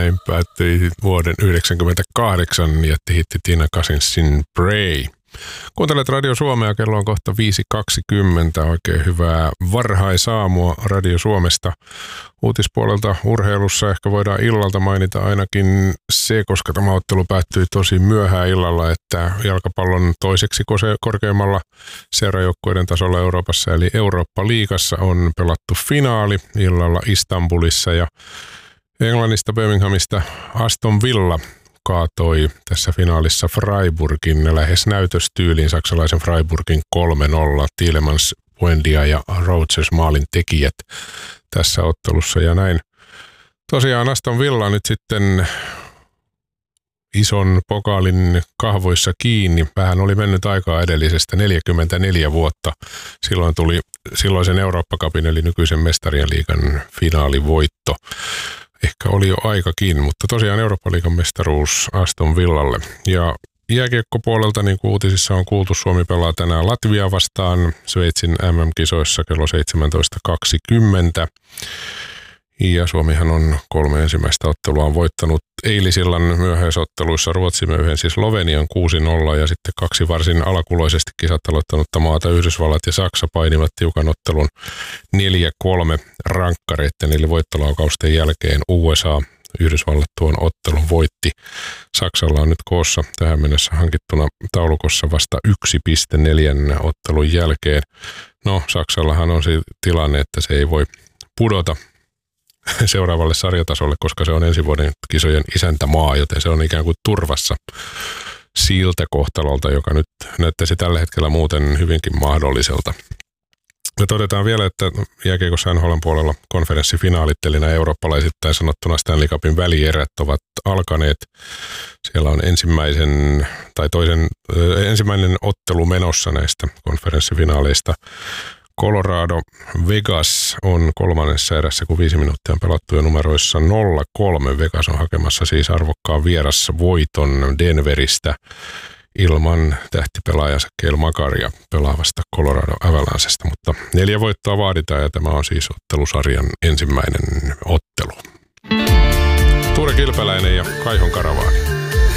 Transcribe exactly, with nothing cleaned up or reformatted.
näin päättyi vuoden yhdeksänkymmentäkahdeksan jättihitti Tina Cousinsin Pray. Kuuntelet Radio Suomea, kello on kohta viisi kaksikymmentä. Oikein hyvää varhaisaamua Radio Suomesta. Uutispuolelta urheilussa ehkä voidaan illalta mainita ainakin se, koska tämä ottelu päättyi tosi myöhään illalla, että jalkapallon toiseksi korkeimmalla seurajoukkueiden tasolla Euroopassa, eli Eurooppa-liigassa on pelattu finaali illalla Istanbulissa ja Englannista Birminghamista Aston Villa kaatoi tässä finaalissa Freiburgin lähes näytöstyyliin saksalaisen Freiburgin kolme nolla. Tielemans, Buendia ja Rodgers maalin tekijät tässä ottelussa ja näin. Tosiaan Aston Villa nyt sitten ison pokaalin kahvoissa kiinni. Vähän oli mennyt aikaa edellisestä neljäkymmentäneljä vuotta. Silloin tuli silloisen Eurooppa-cupin eli nykyisen mestarien liigan finaalivoitto. Ehkä oli jo aikakin, mutta tosiaan Eurooppa-liigan mestaruus Aston Villalle. Ja jääkiekkopuolelta, niin kuin uutisissa on kuultu, Suomi pelaa tänään Latvia vastaan Sveitsin M M-kisoissa kello seitsemäntoista kaksikymmentä. Ja Suomihan on kolme ensimmäistä ottelua voittanut eilisillan myöhäisotteluissa. Ruotsi myöhensi Slovenian kuusi nolla ja sitten kaksi varsin alakuloisesti kisat aloittanutta maata Yhdysvallat ja Saksa painivat tiukan ottelun neljä kolme rankkareitten eli voittolaukausten jälkeen. U S A Yhdysvallat tuon ottelun voitti. Saksalla on nyt koossa tähän mennessä hankittuna taulukossa vasta yksi pilkku neljä ottelun jälkeen. No, Saksallahan on se tilanne, että se ei voi pudota seuraavalle sarjatasolle, koska se on ensi vuoden kisojen isäntämaa, joten se on ikään kuin turvassa siltä kohtalolta, joka nyt näyttäisi tällä hetkellä muuten hyvinkin mahdolliselta. Ja todetaan vielä, että jääkiekossa N H L:n puolella konferenssifinaalit, eli nämä eurooppalaisittain sanottuna Stanley Cupin välierät ovat alkaneet. Siellä on ensimmäisen tai toisen, ensimmäinen ottelu menossa näistä konferenssifinaaleista. Colorado Vegas on kolmannessa erässä, kun viisi minuuttia on pelattu jo numeroissa nolla kolme. Vegas on hakemassa siis arvokkaan vierasvoiton Denveristä ilman tähtipelaajansa Cale Makaria pelaavasta Colorado Avalancesta, mutta neljä voittoa vaaditaan ja tämä on siis ottelusarjan ensimmäinen ottelu. Tuure Kilpeläinen ja Kaihon Karavaani.